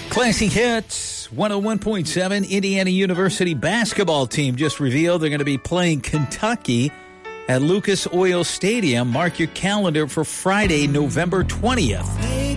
Classic Hits, 101.7. Indiana University basketball team just revealed they're going to be playing Kentucky at Lucas Oil Stadium. Mark your calendar for Friday, November 20th.